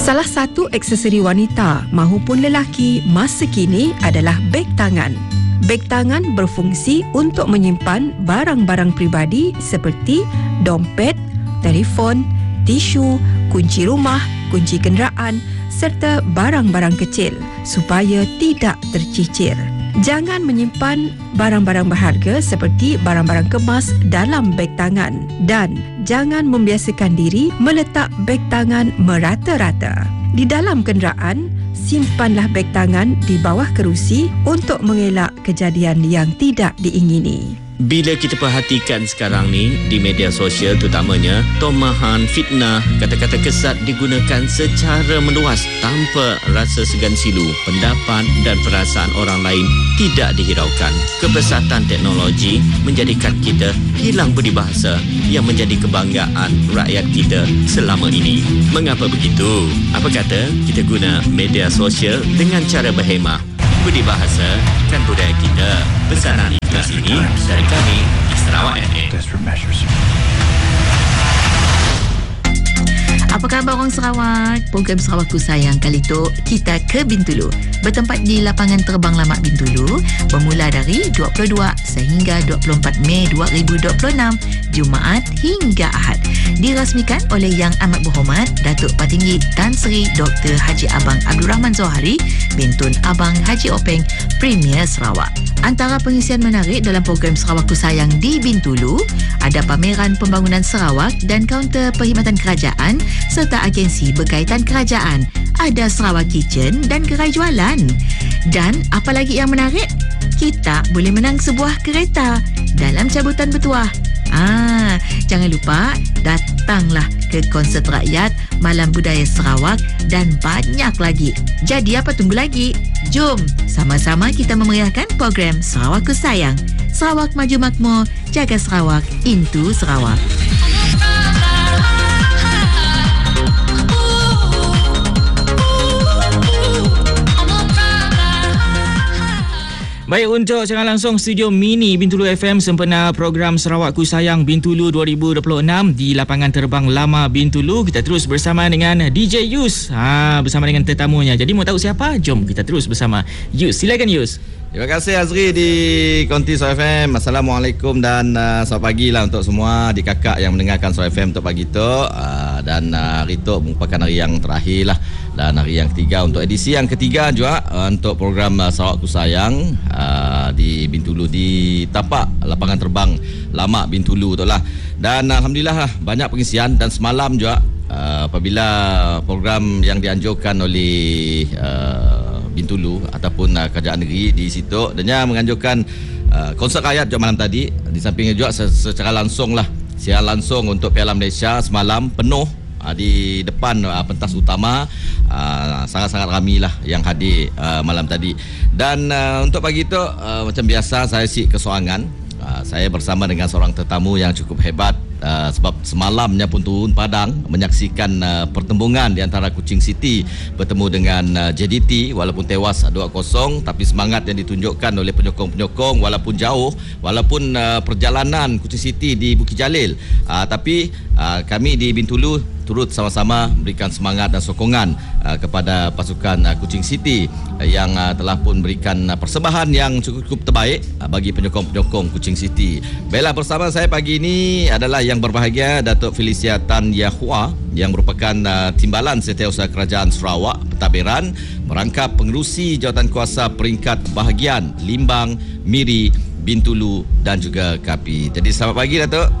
Salah satu aksesori wanita mahupun lelaki masa kini adalah beg tangan. Beg tangan berfungsi untuk menyimpan barang-barang peribadi seperti dompet, telefon, tisu, kunci rumah, kunci kenderaan serta barang-barang kecil supaya tidak tercicir. Jangan menyimpan barang-barang berharga seperti barang-barang kemas dalam beg tangan dan jangan membiasakan diri meletak beg tangan merata-rata. Di dalam kenderaan, simpanlah beg tangan di bawah kerusi untuk mengelak kejadian yang tidak diingini. Bila kita perhatikan sekarang ni di media sosial terutamanya, tomahan, fitnah, kata-kata kesat digunakan secara meluas tanpa rasa segan silu. Pendapat dan perasaan orang lain tidak dihiraukan. Kepesatan teknologi menjadikan kita hilang budi bahasa yang menjadi kebanggaan rakyat kita selama ini. Mengapa begitu? Apa kata kita guna media sosial dengan cara berhemah? Budi bahasa kan budaya kita. Pesanan ikhlas ini dari kami di Sarawak NA. Apa khabar orang Sarawak? Program Sarawakku Sayang kali tu kita ke Bintulu. Bertempat di lapangan terbang Lama Bintulu bermula dari 22 sehingga 24 Mei 2026, Jumaat hingga Ahad. Dirasmikan oleh Yang Amat Berhormat Datuk Patinggi Tan Sri Dr. Haji Abang Abdul Rahman Zohari, Bintun Abang Haji Openg, Premier Sarawak. Antara pengisian menarik dalam program Sarawakku Sayang di Bintulu ada pameran pembangunan Sarawak dan kaunter perkhidmatan kerajaan serta agensi berkaitan kerajaan. Ada Sarawak Kitchen dan gerai jualan. Dan apa lagi yang menarik? Kita boleh menang sebuah kereta dalam cabutan bertuah. Jangan lupa datanglah ke konsert rakyat Malam Budaya Sarawak dan banyak lagi. Jadi apa tunggu lagi? Jom sama-sama kita memeriahkan program Sarawakku Sayang. Sarawak maju makmur, jaga Sarawak, into Sarawak. Baik, untuk siaran langsung studio mini Bintulu FM sempena program Sarawakku Sayang Bintulu 2026 di lapangan terbang Lama Bintulu. Kita terus bersama dengan DJ Yus bersama dengan tetamunya. Jadi mau tahu siapa? Jom kita terus bersama Yus. Silakan Yus. Terima kasih Azri di Konti Sarawak FM. Assalamualaikum dan selamat pagi lah untuk semua di kakak yang mendengarkan Sarawak FM untuk pagi tu. Dan hari tu merupakan hari yang terakhir lah, dan hari yang ketiga untuk edisi yang ketiga juga untuk program Sarawakku Sayang di Bintulu, di tapak lapangan terbang Lama Bintulu tu lah. Dan alhamdulillah lah, banyak pengisian dan semalam juga apabila program yang dianjurkan oleh Bintulu ataupun kerajaan negeri di situ, dan menganjurkan konsert rakyat juga malam tadi. Di sampingnya juga secara langsung lah, siaran langsung untuk Piala Malaysia semalam penuh di depan pentas utama. Sangat-sangat ramai lah yang hadir malam tadi. Dan untuk pagi tu macam biasa saya kesoangan. Saya bersama dengan seorang tetamu yang cukup hebat, sebab semalamnya pun turun padang menyaksikan pertembungan di antara Kuching City bertemu dengan JDT. Walaupun tewas 2-0, tapi semangat yang ditunjukkan oleh penyokong-penyokong walaupun jauh, walaupun perjalanan Kuching City di Bukit Jalil, tapi kami di Bintulu turut sama-sama memberikan semangat dan sokongan kepada pasukan Kuching City yang telah pun memberikan persembahan yang cukup terbaik bagi penyokong-penyokong Kuching City. Baiklah, bersama saya pagi ini adalah yang berbahagia Datuk Felicia Tan Yahua yang merupakan Timbalan Setiausaha Kerajaan Sarawak Pentadbiran, merangkap pengerusi jawatankuasa peringkat bahagian Limbang, Miri, Bintulu dan juga Kapi. Jadi selamat pagi Datuk.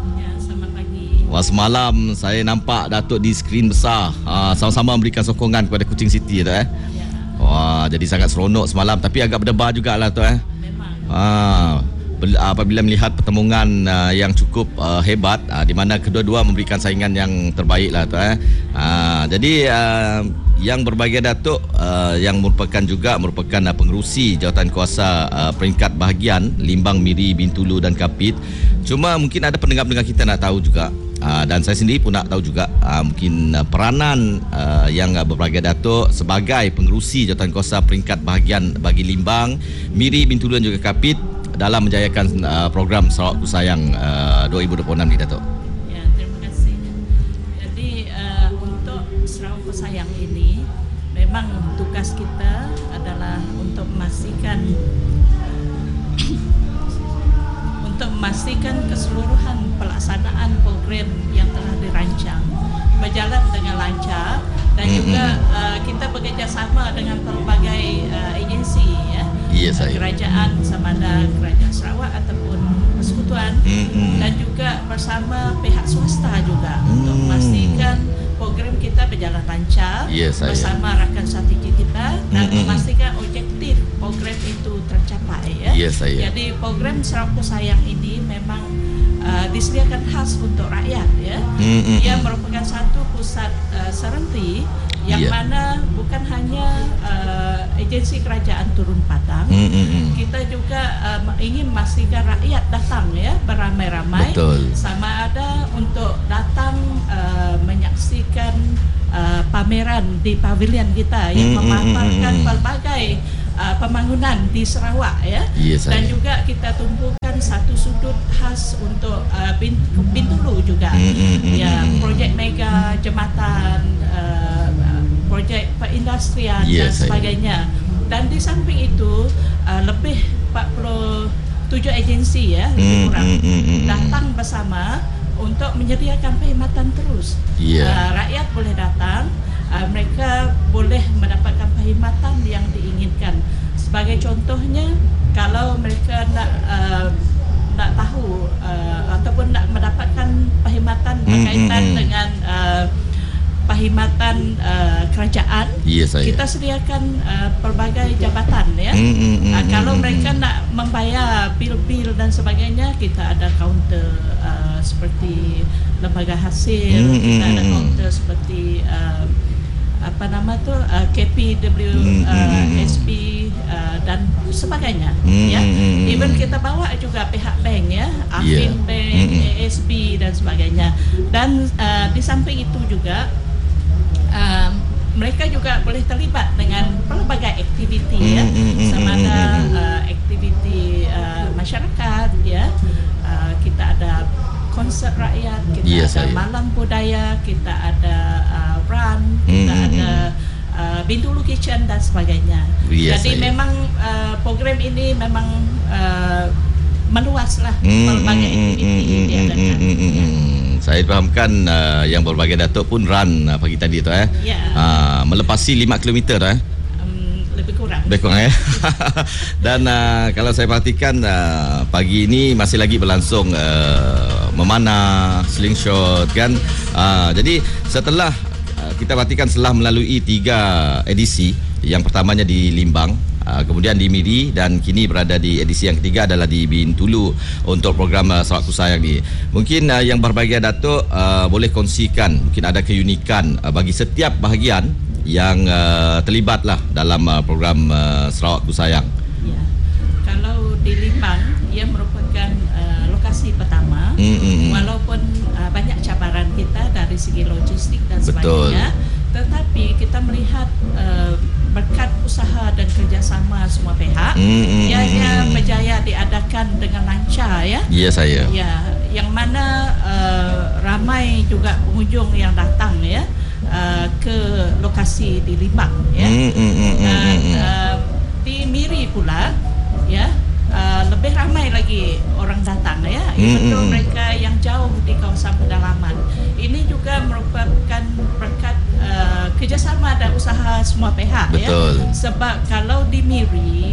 Wah, semalam saya nampak Datuk di skrin besar, sama-sama memberikan sokongan kepada Kuching City tu Wah, jadi sangat seronok semalam, tapi agak berdebar jugalah tu apabila melihat pertembungan yang cukup hebat, di mana kedua-dua memberikan saingan yang terbaik lah tu Jadi yang berbahagia Datuk yang merupakan pengerusi jawatankuasa peringkat bahagian Limbang, Miri, Bintulu dan Kapit. Cuma mungkin ada pendengar-pendengar kita nak tahu juga, dan saya sendiri pun nak tahu juga mungkin peranan yang berbahagia Datuk sebagai pengerusi jawatankuasa peringkat bahagian bagi Limbang, Miri, Bintulu dan juga Kapit dalam menjayakan program Sarawakku Sayang 2026 ni Datuk. Ya, terima kasih. Jadi untuk Sarawak Ku Sayang ini memang tugas kita adalah untuk memastikan keseluruhan pelaksanaan program yang telah dirancang berjalan dengan lancar dan juga kita bekerjasama dengan pelbagai agensi kerajaan, sama ada Kerajaan Sarawak ataupun persekutuan dan juga bersama pihak swasta juga untuk memastikan program kita berjalan lancar bersama rakan strategi kita dan memastikan objektif program itu tercapai Jadi program Sarawak Ku Sayang ini memang disediakan khas untuk rakyat Ia merupakan satu pusat serenti yang mana bukan hanya agensi kerajaan turun padang, kita juga ingin memastikan rakyat datang beramai-ramai. Betul. Sama ada untuk datang menyaksikan pameran di pavilion kita yang memaparkan pelbagai pembangunan di Sarawak dan juga kita tumpukan satu sudut khas untuk Bintulu juga projek mega jambatan, projek perindustrian dan sebagainya. Dan di samping itu lebih 47 agensi lebih kurang datang bersama untuk menyediakan perkhidmatan terus. Rakyat boleh datang, mereka boleh mendapatkan perkhidmatan yang diinginkan. Sebagai contohnya, kalau mereka nak tahu ataupun nak mendapatkan perkhidmatan berkaitan dengan perkhidmatan kerajaan, kita sediakan pelbagai jabatan kalau mereka nak membayar bil-bil dan sebagainya, kita ada kaunter seperti lembaga hasil, kita ada kaunter seperti KPWSP dan sebagainya even kita bawa juga pihak bank Afin Bank, ASB dan sebagainya. Dan di samping itu juga mereka juga boleh terlibat dengan pelbagai aktiviti sama ada aktiviti masyarakat kita ada konsert rakyat, kita ada malam budaya, kita ada run, kita ada Bintulu Kitchen dan sebagainya. Jadi memang program ini memang meluaslah pelbagai aktiviti diadakan. Saya fahamkan yang berbagai datuk pun run pagi tadi tu melepasi 5 km lebih kurang dan kalau saya perhatikan pagi ini masih lagi berlangsung memanah, slingshot kan. Jadi setelah kita perhatikan setelah melalui 3 edisi, yang pertamanya di Limbang, kemudian di Miri dan kini berada di edisi yang ketiga adalah di Bintulu untuk program Sarawak Ku Sayang ni. Mungkin yang berbahagia Datuk boleh kongsikan mungkin ada keunikan bagi setiap bahagian yang terlibatlah dalam program Sarawak Ku Sayang. Kalau di Limbang, ia merupakan lokasi pertama, walaupun banyak cabaran kita dari segi logistik dan sebagainya. Tetapi kita melihat berkat usaha dan kerjasama semua pihak, ianya berjaya diadakan dengan lancar yang mana ramai juga pengunjung yang datang ke lokasi di Limbang dan di Miri pula lebih ramai lagi orang datang betul mereka yang jauh di kawasan pedalaman. Ini juga merupakan berkat kerjasama dan usaha semua pihak sebab kalau di Miri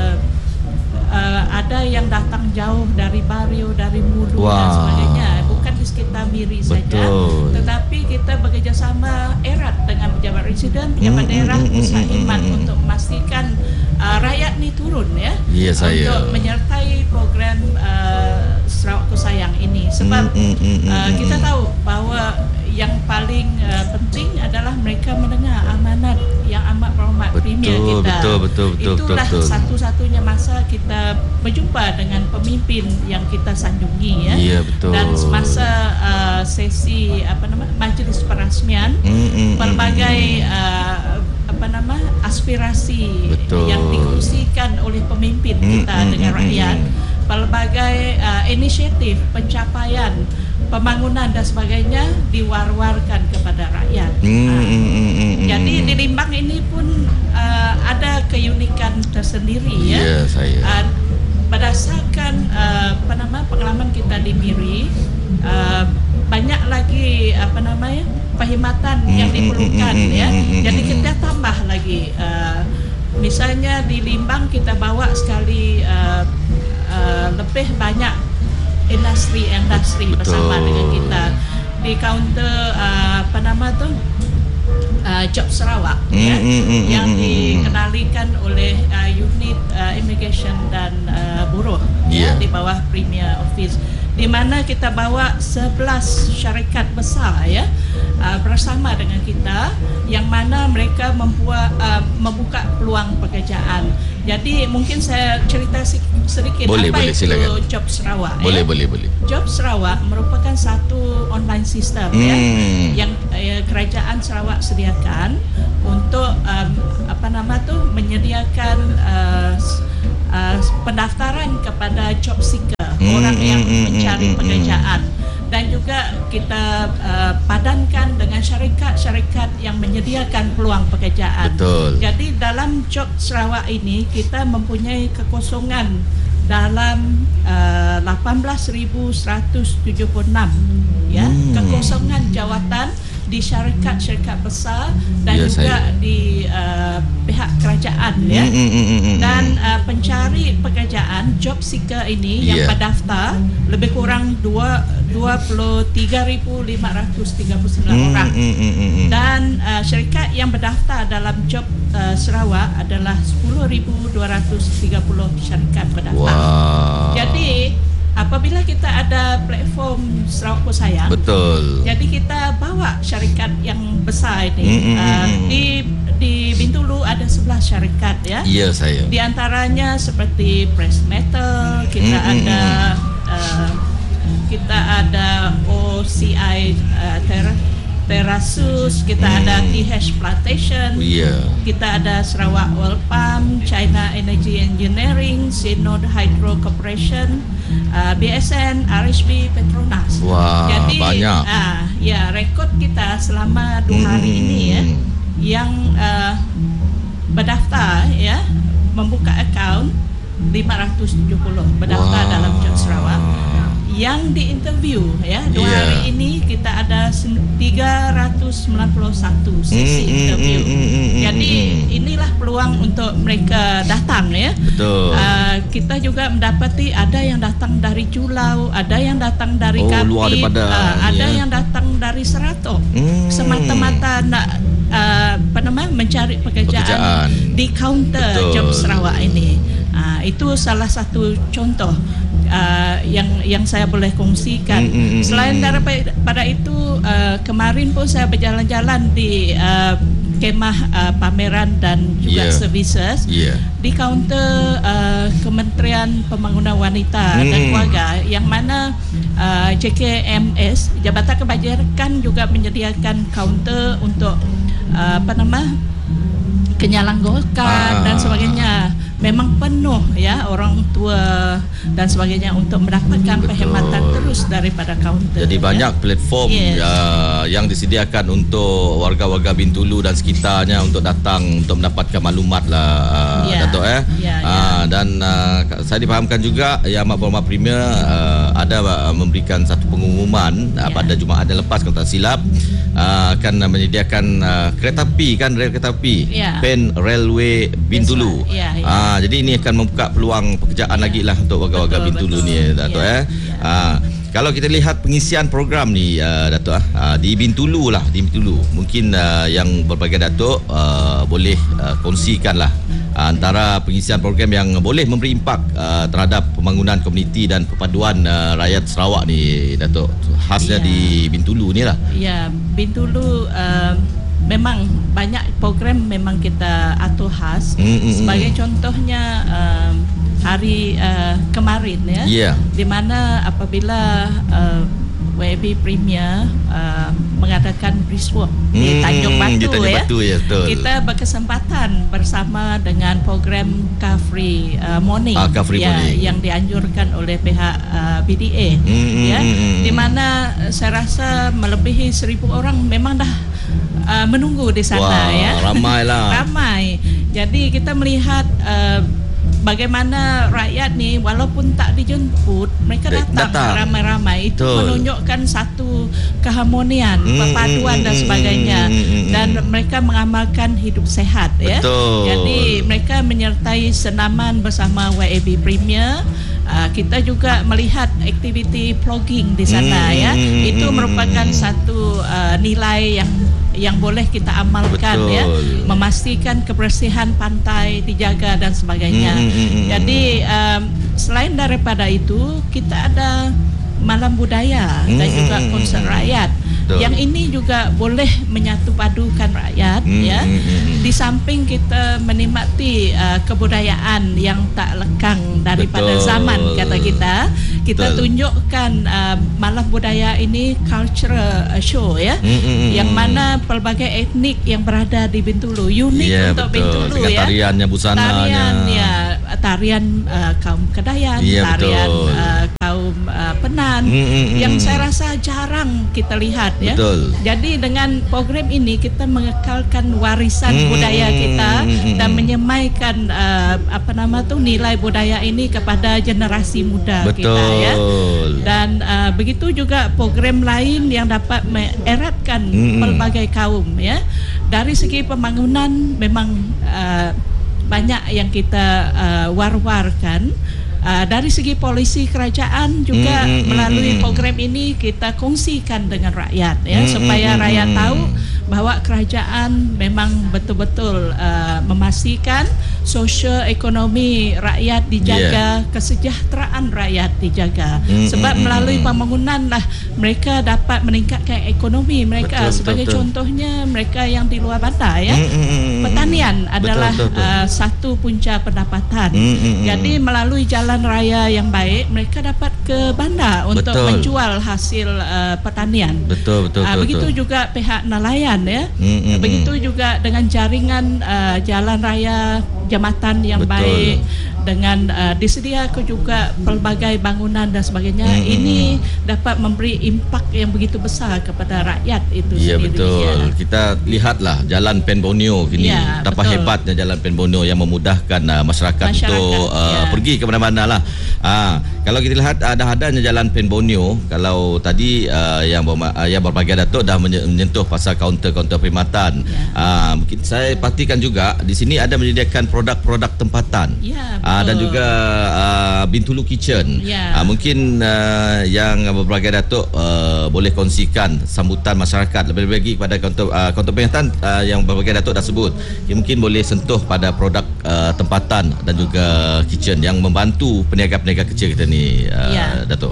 ada yang datang jauh dari Bario, dari Mulu dan sebagainya, bukan di sekitar Miri saja, tetapi kita bekerjasama erat dengan pejabat residen, pejabat daerah, pusat khidmat untuk memastikan rakyat ni turun untuk menyertai program Sarawak Ku Sayang ini. Sebab kita tahu bahawa yang paling penting adalah mereka mendengar amanat yang amat berhormat Premier kita. Itulah satu-satunya masa kita berjumpa dengan pemimpin yang kita sanjungi dan semasa sesi majlis perasmian, pelbagai aspirasi yang dikongsikan oleh pemimpin kita dengan rakyat pelbagai inisiatif pencapaian pembangunan dan sebagainya diwar-warkan kepada rakyat. Jadi di Limbang ini pun ada keunikan tersendiri ya. Berdasarkan pengalaman kita di Miri, banyak lagi perkhidmatan yang diperlukan ya. Jadi kita tambah lagi. Misalnya di Limbang kita bawa sekali lebih banyak industri bersama dengan kita di kaunter Job Sarawak yang dikenalikan oleh unit immigration dan buruh di bawah Premier Office, di mana kita bawa 11 syarikat besar bersama dengan kita, yang mana mereka membuka peluang pekerjaan. Jadi mungkin saya cerita sedikit apa itu silakan. Job Sarawak. Boleh. Job Sarawak merupakan satu online system yang kerajaan Sarawak sediakan untuk menyediakan pendaftaran kepada job seeker, orang yang mencari pekerjaan. Dan juga kita padankan dengan syarikat-syarikat yang menyediakan peluang pekerjaan. Betul. Jadi dalam Job Sarawak ini kita mempunyai kekosongan dalam 18,176 kekosongan jawatan di syarikat-syarikat besar dan juga di pihak kerajaan dan pencari pekerjaan job seeker ini yang berdaftar lebih kurang 23,539 orang dan syarikat yang berdaftar dalam Job Sarawak adalah 10,230 syarikat berdaftar. Jadi apabila kita ada platform Sarawak Ku Sayang, betul. Jadi kita bawa syarikat yang besar ini. Di Bintulu ada 11 syarikat ya. Ya, saya. Di antaranya seperti Press Metal, kita ada OCI Terasus, kita ada TH Plantation, kita ada Sarawak Oil Palm, China Energy Engineering, Synod Hydro Corporation, BSN, RHB, Petronas. Jadi banyak. Rekod kita selama 2 hari ini yang berdaftar membuka akaun 570 berdaftar dalam Job Sarawak. Yang diinterview 2 hari ini kita ada 391 sesi interview. Jadi inilah peluang untuk mereka datang Betul. Kita juga mendapati ada yang datang dari Julau, ada yang datang dari Kapit, ada yang datang dari Seratok. Semata-mata nak mencari pekerjaan di kaunter Job Sarawak ini. Itu salah satu contoh yang saya boleh kongsikan. Selain daripada itu, kemarin pun saya berjalan-jalan di kemah pameran dan juga services di kaunter Kementerian Pembangunan Wanita dan Keluarga, yang mana JKMS, Jabatan Kebajikan, juga menyediakan kaunter untuk kenyalanggokan dan sebagainya. Memang penuh orang tua dan sebagainya untuk mendapatkan perkhidmatan terus daripada kaunter. Jadi banyak platform yang disediakan untuk warga-warga Bintulu dan sekitarnya untuk datang untuk mendapatkan maklumat lah, Datuk dan saya difahamkan juga Yang Amat Berhormat Premier ada memberikan satu pengumuman pada Jumaat yang lepas, kalau tak silap, akan menyediakan kereta api Pen Railway Bintulu. Jadi ini akan membuka peluang pekerjaan lagi lah untuk warga-warga Bintulu ni, Datuk. Kalau kita lihat pengisian program ni, Datuk, di Bintulu mungkin yang berbagai Datuk boleh kongsikan lah antara pengisian program yang boleh memberi impak terhadap pembangunan komuniti dan perpaduan rakyat Sarawak ni, Datuk, khasnya di Bintulu ni lah. Ya, Bintulu memang banyak program memang kita atur khas. Sebagai contohnya hari kemarin di mana apabila WAB Premier mengadakan briefwork di Tanjung Batu, di Tanjung Batu, ya, betul. Kita berkesempatan bersama dengan program Car Free Morning, Car Free Morning yang dianjurkan oleh pihak BDA, di mana saya rasa melebihi 1,000 orang memang dah menunggu di sana. Ramai. Jadi kita melihat bagaimana rakyat ni walaupun tak dijemput, mereka datang ramai-ramai. Itu menunjukkan satu keharmonian, perpaduan dan sebagainya, dan mereka mengamalkan hidup sehat. Jadi mereka menyertai senaman bersama WAB Premier. Kita juga melihat aktiviti vlogging di sana. Itu merupakan satu nilai yang boleh kita amalkan, memastikan kebersihan pantai dijaga dan sebagainya. Jadi selain daripada itu, kita ada malam budaya dan juga konsert rakyat. Yang ini juga boleh menyatu padukan rakyat, di samping kita menikmati kebudayaan yang tak lekang daripada zaman, kata kita tunjukkan malam budaya ini cultural show, yang mana pelbagai etnik yang berada di Bintulu unik untuk Bintulu, tariannya, busananya, tarian kaum Kedayan, tarian kaum Penan, yang saya rasa jarang kita lihat. Jadi dengan program ini kita mengekalkan warisan budaya kita dan menyemaikan nilai budaya ini kepada generasi muda kita. Dan begitu juga program lain yang dapat mengeratkan pelbagai kaum. Dari segi pembangunan memang banyak yang kita war-warkan. Dari segi polisi kerajaan juga melalui program ini kita kongsikan dengan rakyat, supaya rakyat tahu bahawa kerajaan memang betul-betul memastikan sosial ekonomi rakyat dijaga, kesejahteraan rakyat dijaga. Sebab melalui pembangunan lah mereka dapat meningkatkan ekonomi mereka. Sebagai contohnya mereka yang di luar bandar, pertanian adalah satu punca pendapatan. Jadi melalui jalan raya yang baik mereka dapat ke bandar untuk menjual hasil pertanian. Begitu juga pihak nelayan, begitu juga dengan jaringan jalan raya, jambatan yang baik, dengan disediakan juga pelbagai bangunan dan sebagainya. Ini dapat memberi impak yang begitu besar kepada rakyat itu sendiri. Kita lihatlah Jalan Pen Borneo kini, betapa hebatnya Jalan Pen Borneo yang memudahkan masyarakat untuk pergi ke mana-mana lah. Kalau kita lihat adanya Jalan Pen Borneo, kalau tadi yang berbagai Datuk dah menyentuh pasal kaunter-kaunter perkhidmatan. Mungkin saya pastikan juga di sini ada menyediakan produk-produk tempatan. Dan juga Bintulu Kitchen. Mungkin yang berbagai Datuk boleh kongsikan sambutan masyarakat lebih-lebih lagi kepada kaunter perkhidmatan yang berbagai Datuk dah sebut. Mungkin boleh sentuh pada produk tempatan dan juga kitchen yang membantu peniaga-peniaga kecil kita ni, Datuk.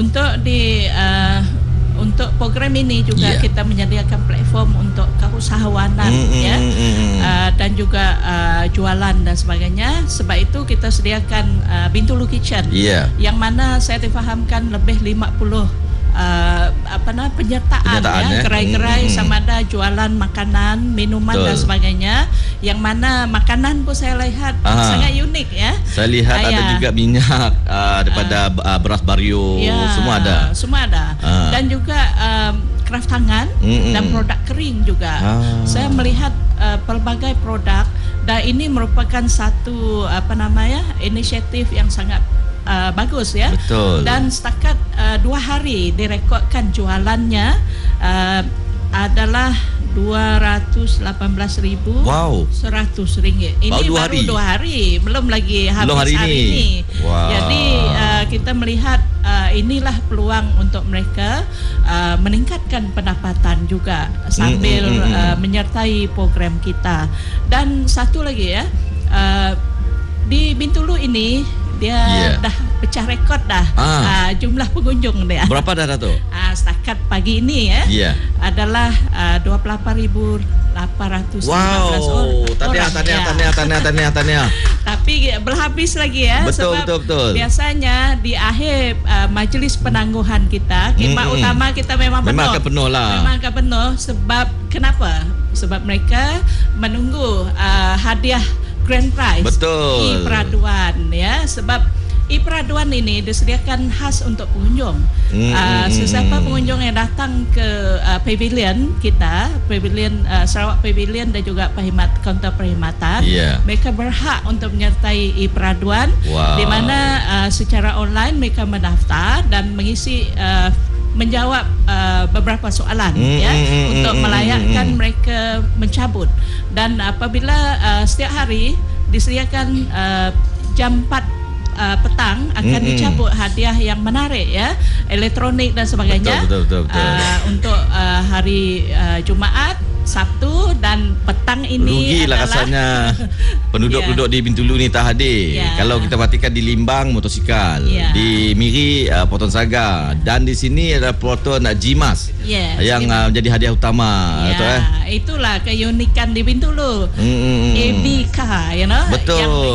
Untuk program ini juga kita menyediakan platform untuk keusahawanan, dan juga jualan dan sebagainya. Sebab itu kita sediakan Bintulu Kitchen, yang mana saya difahamkan lebih 50 penyertaan gerai-gerai sama ada jualan makanan, minuman dan sebagainya, yang mana makanan pun saya lihat sangat unik. Saya lihat ada juga minyak daripada beras Bario, semua ada. Dan juga kraft tangan dan produk kering juga. Saya melihat pelbagai produk, dan ini merupakan satu inisiatif yang sangat bagus, dan setakat 2 hari direkodkan jualannya adalah RM218,100. Ini baru 2 hari, belum lagi habis hari ini. Jadi kita melihat inilah peluang untuk mereka meningkatkan pendapatan juga sambil menyertai program kita. Dan satu lagi di Bintulu ini dia dah pecah rekod dah jumlah pengunjung dia. Berapa dah Datuk? Setakat pagi ini adalah 28,815 orang. Tahniah. berhabis lagi ya. Betul, sebab betul. Biasanya di akhir majlis penangguhan kita, khidmat utama kita memang penuh. Memang akan penuh lah. Memang akan penuh. Sebab kenapa? Sebab mereka menunggu hadiah grand prize. Betul. E-peraduan ya. Sebab e-peraduan ini disediakan khas untuk pengunjung. Sesiapa pengunjung yang datang ke pavilion kita, pavilion Sarawak Pavilion dan juga kaunter perkhidmatan, mereka berhak untuk menyertai e-peraduan, di mana secara online mereka mendaftar dan mengisi menjawab beberapa soalan untuk melayakkan mereka mencabut. Dan apabila setiap hari disediakan jam 4 petang akan dicabut hadiah yang menarik ya, elektronik dan sebagainya. Betul. Untuk hari Jumaat, Sabtu dan petang ini rugilah rasanya penduduk-penduduk di Bintulu ni tak hadir. Kalau kita perhatikan di Limbang motosikal, di Miri Proton Saga, dan di sini ada Proton Jimas yang menjadi hadiah utama. Itulah keunikan di Bintulu. ABK, betul.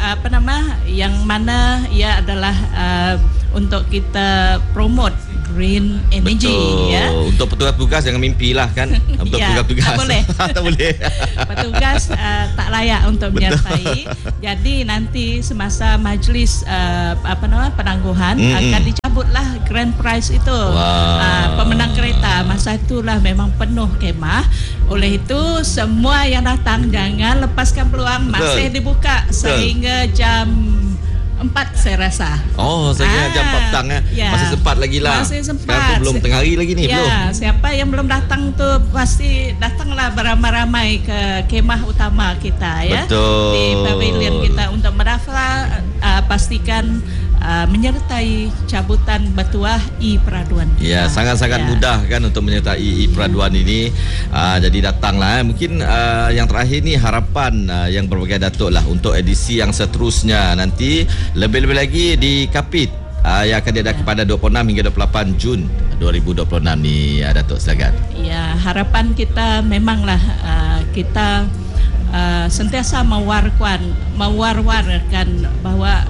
Yang mana ia adalah untuk kita promote green energy. Betul. Untuk petugas-petugas jangan mimpilah kan. Untuk petugas-petugas tak boleh. Tak boleh. Petugas tak layak untuk menyertai. Jadi nanti semasa majlis penangguhan akan dicabutlah grand prize itu. Pemenang kereta. Masa itulah memang penuh kemah. Oleh itu semua yang datang jangan lepaskan peluang. Masih dibuka sehingga jam 4 saya rasa. Saya jam 4 petang masih sempat lagi lah. Masih sempat. Sekarang belum tengah hari lagi ni belum. Siapa yang belum datang tu pasti datanglah beramai-ramai ke kemah utama kita ya. Betul. Di pavilion kita untuk mendaftar, pastikan menyertai cabutan batuah e-peraduan. Sangat-sangat mudah kan untuk menyertai e-peraduan ini. Jadi datanglah. Mungkin yang terakhir ni harapan yang berbagai datuk lah untuk edisi yang seterusnya nanti, lebih-lebih lagi di Kapit yang akan diadakan pada 26 hingga 28 Jun 2026 ni, Datuk silakan. Harapan kita memanglah kita sentiasa mewar-warkan bahawa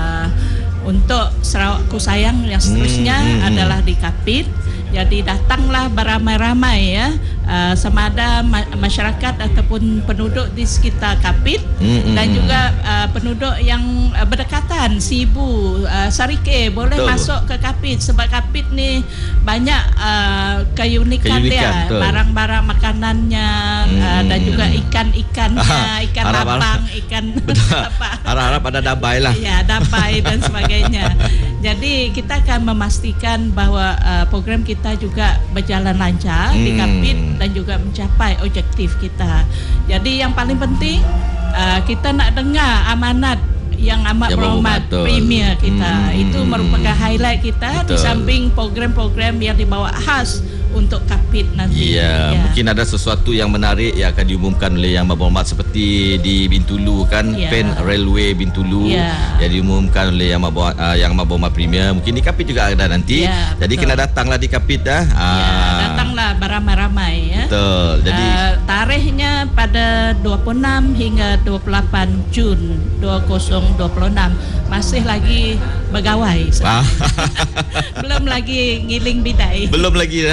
untuk Sarawakku Sayang yang seterusnya adalah di Kapit. Jadi datanglah beramai-ramai ya, sama ada masyarakat ataupun penduduk di sekitar Kapit dan juga penduduk yang berdekatan, Sibu, Sarike boleh masuk ke Kapit sebab Kapit ni banyak keunikan dia, barang-barang makanannya dan juga ikan-ikannya, ikan lapang, ikan apa. Harap-harap ada dabai lah. Dabai dan sebagainya. Jadi kita akan memastikan bahawa program kita juga berjalan lancar di Kapit dan juga mencapai objektif kita. Jadi yang paling penting kita nak dengar amanat yang amat berhormat Premier kita. Itu merupakan highlight kita. Betul. Di samping program-program yang dibawa khas untuk Kapit nanti. Mungkin ada sesuatu yang menarik yang akan diumumkan oleh Yang Berhormat seperti di Bintulu kan, Pen Railway Bintulu yang diumumkan oleh Yang Berhormat Premier. Mungkin di Kapit juga ada nanti. Jadi kena datanglah di Kapit datanglah beramai-ramai ya. Betul. Jadi tarikhnya pada 26 hingga 28 Jun 2026. Masih lagi bergawai. Belum lagi ngiling bidai. Belum lagi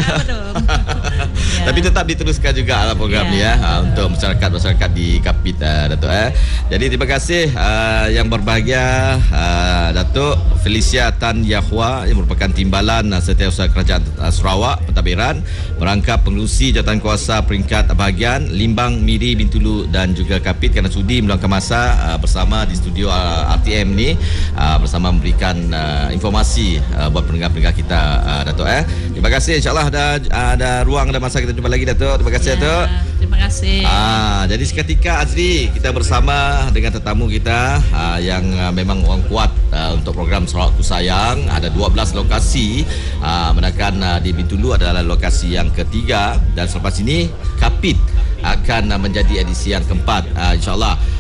Tapi tetap diteruskan juga lah program ni untuk masyarakat di Kapit, Datuk. Jadi terima kasih yang berbahagia Datuk Felicia Tan Yahua yang merupakan Timbalan Setiausaha Kerajaan Sarawak Pentadbiran, merangkap pengerusi Jawatankuasa peringkat bahagian Limbang, Miri, Bintulu dan juga Kapit kerana sudi meluangkan masa bersama di studio RTM ni bersama memberikan informasi buat pendengar-pendengar kita, Datuk. Terima kasih, insyaAllah ada ruang dan masa kita jumpa lagi, Datuk. Terima kasih, Datuk. Terima kasih. Jadi seketika Azri, kita bersama dengan tetamu kita yang memang orang kuat untuk program Sarawakku Sayang. Ada 12 lokasi, manakala di Bintulu adalah lokasi yang ketiga dan selepas ini Kapit akan menjadi edisi yang keempat, insyaAllah.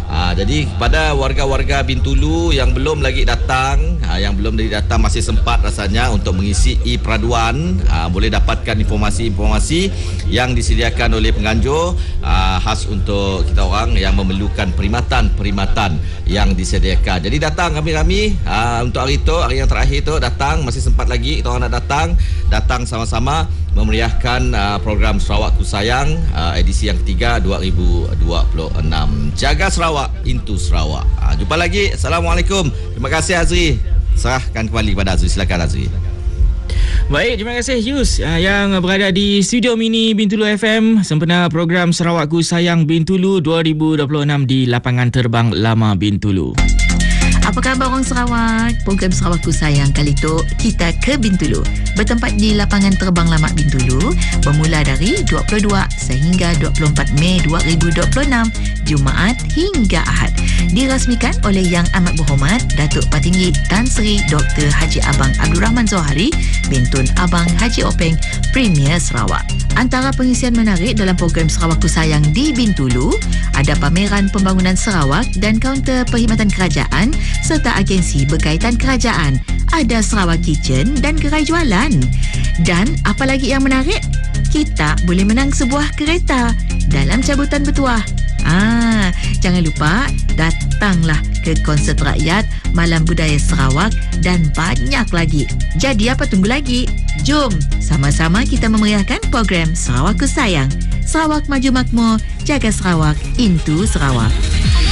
Jadi kepada warga-warga Bintulu yang belum lagi datang, masih sempat rasanya untuk mengisi e-peraduan. Boleh dapatkan informasi-informasi yang disediakan oleh penganjur khas untuk kita orang yang memerlukan perkhidmatan yang disediakan. Jadi datang ramai-ramai untuk hari itu, hari yang terakhir tu datang, masih sempat lagi kita orang nak datang sama-sama memeriahkan program Sarawak Ku Sayang edisi yang ketiga 2026. Jaga Sarawak, Into Sarawak. Jumpa lagi. Assalamualaikum. Terima kasih Azri. Serahkan kembali kepada Azri. Silakan Azri. Baik, terima kasih Yus yang berada di studio mini Bintulu FM sempena program Sarawak Ku Sayang Bintulu 2026 di lapangan terbang Lama Bintulu. Apa khabar orang Sarawak? Program Sarawak Ku Sayang kali itu kita ke Bintulu. Bertempat di lapangan terbang Lama Bintulu bermula dari 22 sehingga 24 Mei 2026, Jumaat hingga Ahad. Dirasmikan oleh Yang Amat Berhormat Datuk Patinggi Tan Sri Dr. Haji Abang Abdul Rahman Zohari, Bintun Abang Haji Openg, Premier Sarawak. Antara pengisian menarik dalam program Sarawak Ku Sayang di Bintulu ada pameran pembangunan Sarawak dan kaunter perkhidmatan kerajaan serta agensi berkaitan kerajaan. Ada Sarawak Kitchen dan gerai jualan. Dan apa lagi yang menarik? Kita boleh menang sebuah kereta dalam cabutan bertuah. Jangan lupa datanglah ke konsert rakyat Malam Budaya Sarawak dan banyak lagi. Jadi apa tunggu lagi? Jom sama-sama kita memeriahkan program Sarawak Ku Sayang. Sarawak maju makmur, jaga Sarawak, Into Sarawak.